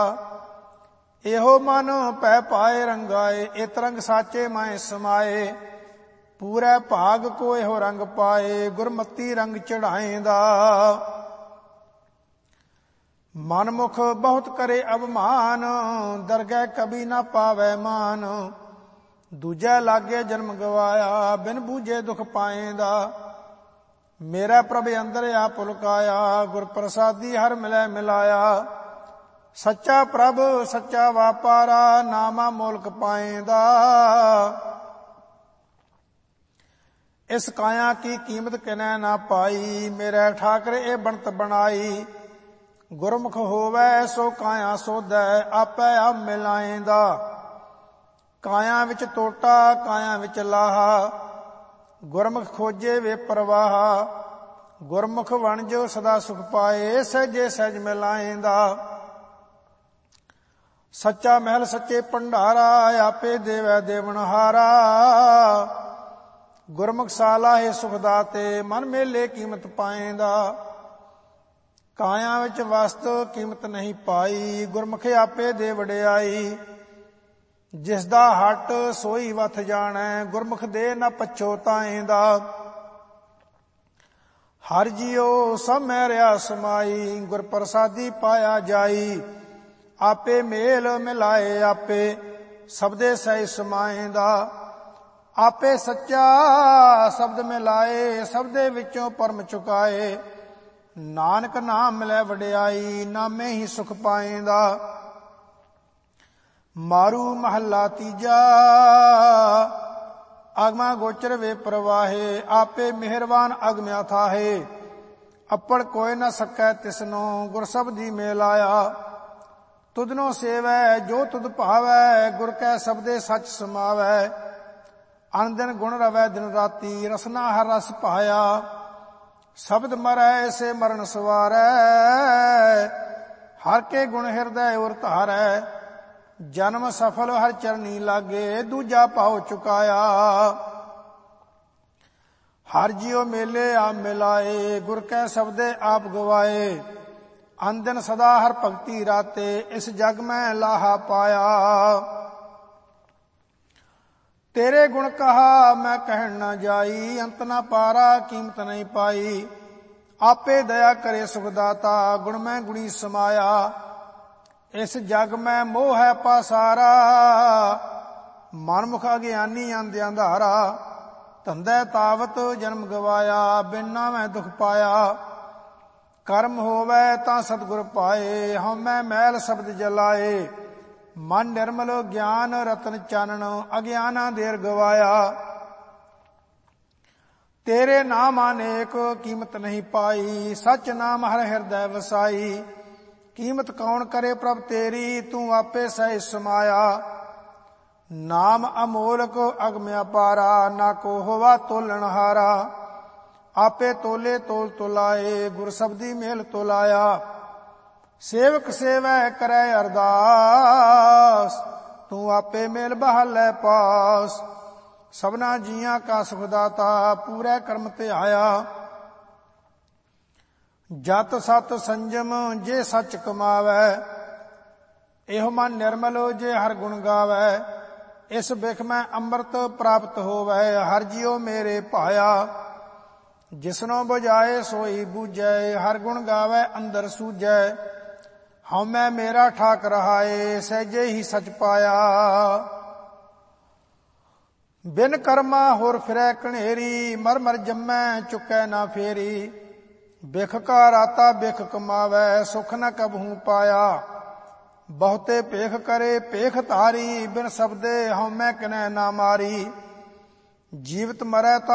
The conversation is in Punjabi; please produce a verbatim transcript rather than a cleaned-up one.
ਇਹੋ ਮਨ ਪੈ ਪਾਏ ਰੰਗਾਏ, ਇਤ ਰੰਗ ਸਾਚੇ ਮੈਂ ਸਮਾਏ। ਪੂਰੇ ਭਾਗ ਕੋ ਇਹੋ ਰੰਗ ਪਾਏ, ਗੁਰਮਤੀ ਰੰਗ ਚੜਾਏਂਦਾ। ਮਨਮੁਖ ਬਹੁਤ ਕਰੇ ਅਭਮਾਨ, ਦਰਗਹਿ ਕਬੀ ਨਾ ਪਾਵੈ ਮਾਨ। ਦੂਜੈ ਲਾਗੇ ਜਨਮ ਗਵਾਇਆ, ਬਿਨ ਬੂਝੇ ਦੁਖ ਪਾਏਂਦਾ। ਮੇਰਾ ਪ੍ਰਭ ਅੰਦਰ ਆ ਪੁਲਕਾਇਆ, ਗੁਰ ਪ੍ਰਸਾਦੀ ਹਰ ਮਿਲੈ ਮਿਲਾਇਆ। ਸੱਚਾ ਪ੍ਰਭ ਸੱਚਾ ਵਾਪਾਰਾ, ਨਾਮਾ ਮੋਲਕ ਪਾਏਂਦਾ। ਇਸ ਕਾਇਆ ਕੀ ਕੀਮਤ ਕਿਨੈ ਨਾ ਪਾਈ, ਮੇਰੇ ਠਾਕਰ ਇਹ ਬਣਤ ਬਣਾਈ। ਗੁਰਮੁਖ ਹੋਵੈ ਸੋ ਕਾਇਆ ਸੋਧੈ, ਆਪੈ ਆਪ ਮਿਲਾਏਂਦਾ। ਕਾਇਆ ਵਿੱਚ ਟੋਟਾ ਕਾਇਆ ਵਿੱਚ ਲਾਹਾ, ਗੁਰਮੁਖ ਖੋਜੇ ਵੇ ਪ੍ਰਵਾਹ। ਗੁਰਮੁਖ ਵਣਜ ਸਦਾ ਸੁਖ ਪਾਏ, ਸਹਿਜੇ ਸਹਿਜ ਮਿਲਾਏਂਦਾ। ਸੱਚਾ ਮਹਿਲ ਸੱਚੇ ਭੰਡਾਰਾ, ਆਪੇ ਦੇਵੈ ਦੇਵਨਹਾਰਾ। ਗੁਰਮੁਖ ਸਾਲਾਹੇ ਸੁਖ ਦਾਤੇ, ਮਨ ਮੇਲੇ ਕੀਮਤ ਪਾਏਂਦਾ। ਕਾਇਆ ਵਿੱਚ ਵਸਤ ਕੀਮਤ ਨਹੀਂ ਪਾਈ, ਗੁਰਮੁਖ ਆਪੇ ਦੇ ਵਡਿਆਈ। ਜਿਸ ਦਾ ਹੱਟ ਸੋਈ ਵਥ ਜਾਣੈ, ਗੁਰਮੁਖ ਦੇ ਨਾ ਪਛੋਤਾਏਂਦਾ। ਹਰ ਜੀਉ ਸਭ ਮੈਂ ਰਿਆ ਸਮਾਈ, ਗੁਰ ਪ੍ਰਸਾਦੀ ਪਾਇਆ ਜਾਈ। ਆਪੇ ਮੇਲ ਮਿਲਾਏ ਆਪੇ, ਸਬਦੇ ਸਹਿ ਸਮਾਏਂਦਾ। ਆਪੇ ਸੱਚਾ ਸ਼ਬਦ ਮਿਲਾਏ, ਸਬਦੇ ਵਿੱਚੋਂ ਪਰਮ ਚੁਕਾਏ। ਨਾਨਕ ਨਾਮ ਮਿਲੈ ਵਡਿਆਈ, ਨਾਮੇ ਹੀ ਸੁਖ ਪਾਏਂਦਾ। ਮਾਰੂ ਮਹੱਲਾ ਤੀਜਾ, ਅਗਮਾ ਗੋਚਰ ਵੇ ਪ੍ਰਵਾਹੇ। ਆਪੇ ਮਿਹਰਬਾਨ ਅਗਮਿਆ ਥਾਹੇ, ਅੱਪੜ ਕੋਇ ਨ ਸਕੈ ਤਿਸਨੋ। ਗੁਰ ਸਬਦੀ ਮੇਲਾਇਆ, ਤੁਧਨੋ ਸੇਵੈ ਜੋ ਤੁਧ ਭਾਵੈ। ਗੁਰ ਕੈ ਸਬਦੇ ਸੱਚ ਸਮਾਵੈ, ਅਨ ਦਿਨ ਗੁਣ ਰਵੈ ਦਿਨ ਰਾਤੀ। ਰਸਨਾ ਹਰ ਰਸ ਪਾਇਆ, ਸ਼ਬਦ ਮਰੈ ਐਸੇ ਮਰਨ ਸਵਾਰੈ। ਹਰ ਕੇ ਗੁਣ ਹਿਰਦੈ ਉਰ ਧਾਰੈ, ਜਨਮ ਸਫਲ ਹਰ ਚਰਨੀ ਲਾਗੇ। ਦੂਜਾ ਭਾਉ ਚੁਕਾਇਆ, ਹਰ ਜੀਉ ਮੇਲੇ ਆਪ ਮਿਲਾਏ। ਗੁਰ ਕੈ ਸਬਦੇ ਆਪ ਗਵਾਏ, ਅਨ ਦਿਨ ਸਦਾ ਹਰ ਭਗਤੀ ਰਾਤੇ। ਇਸ ਜਗ ਮੈਂ ਲਾਹਾ ਪਾਇਆ, ਤੇਰੇ ਗੁਣ ਕਹਾ ਮੈਂ ਕਹਿਣ ਨਾ ਜਾਈ। ਅੰਤ ਨਾ ਪਾਰਾ ਕੀਮਤ ਨਹੀਂ ਪਾਈ, ਆਪੇ ਦਇਆ ਕਰੇ ਸੁਖ ਦਾਤਾ। ਗੁਣ ਮੈਂ ਗੁਣੀ ਸਮਾਇਆ, ਇਸ ਜਗ ਮੈਂ ਮੋਹ ਹੈ ਪਾਸਾਰਾ। ਮਨਮੁਖ ਅਗਿਆਨੀ ਅੰਧ ਅੰਧਾਰਾ, ਧੰਦੇ ਤਾਵਤ ਜਨਮ ਗਵਾਇਆ। ਬਿਨਾ ਮੈਂ ਦੁਖ ਪਾਇਆ, ਕਰਮ ਹੋਵੈ ਤਾਂ ਸਤਿਗੁਰ ਪਾਏ। ਹਉਮੈ ਮੈਲ ਸ਼ਬਦ ਜਲਾਏ, ਮਨ ਨਿਰਮਲ ਗਿਆਨ ਰਤਨ ਚਾਨਣ। ਅਗਿਆਨਾ ਦੇਰ ਗਵਾਇਆ, ਤੇਰੇ ਨਾਮ ਅਨੇਕ ਕੀਮਤ ਨਹੀਂ ਪਾਈ। ਸਚ ਨਾਮ ਹਰ ਹਿਰਦੈ ਵਸਾਈ। ਕੀਮਤ ਕੌਣ ਕਰੇ ਪ੍ਰਭ ਤੇਰੀ, ਤੂੰ ਆਪੇ ਸਹਿ ਸਮਾਇਆ। ਨਾਮ ਅਮੋਲਕ ਅਗਮ ਅਪਾਰਾ, ਨਾ ਕੋ ਹੋਵਾ ਤੋਲਣ ਹਾਰਾ। ਆਪੇ ਤੋਲੇ ਤੋਲ ਤੁਲਾਏ, ਗੁਰ ਸਬਦੀ ਮੇਲ ਤੁਲਾਇਆ। ਸੇਵਕ ਸੇਵੈ ਕਰੈ ਅਰਦਾਸ, ਤੂੰ ਆਪੇ ਮੇਲ ਬਹਾਲੈ ਪਾਸ। ਸਭਨਾ ਜੀਆਂ ਕਾ ਸੁਖ ਦਾਤਾ, ਪੂਰੇ ਕਰਮ ਧਿਆਇਆ। ਜਤ ਸਤ ਸੰਜਮ ਜੇ ਸੱਚ ਕਮਾਵੈ, ਇਹੋ ਮਨ ਨਿਰਮਲ ਜੇ ਹਰ ਗੁਣ ਗਾਵੈ। ਇਸ ਬਿਖ ਮੈਂ ਅੰਮ੍ਰਿਤ ਪ੍ਰਾਪਤ ਹੋਵੈ, ਹਰ ਜੀਉ ਮੇਰੇ ਭਾਇਆ। ਜਿਸਨੋ ਬੁਝਾਏ ਸੋਈ ਬੂਝੈ, ਹਰ ਗੁਣ ਗਾਵੈ ਅੰਦਰ ਸੂਝੈ। ਹਉਮੈ ਮੇਰਾ ਠਾਕ ਰਹਾਏ, ਸਹਿਜੇ ਹੀ ਸਚ ਪਾਇਆ। ਬਿਨ ਕਰਮਾ ਹੋਰ ਫਿਰੈ ਕਣੇਰੀ, ਮਰ ਮਰ ਜੰਮੈ ਚੁਕੈ ਨਾ ਫੇਰੀ। ਬਿਖ ਕਾ ਰਾਤਾ ਬਿਖ ਕਮਾਵੈ, ਸੁਖ ਨ ਕਬਹੂ ਪਾਇਆ। ਬਹੁਤੇ ਭੇਖ ਕਰੇ ਭੇਖ ਧਾਰੀ, ਬਿਨ ਸਬਦੇ ਹਉਮੈ ਕਿਨੈ ਨਾ ਮਾਰੀ। ਜੀਵਤ ਮਰੈ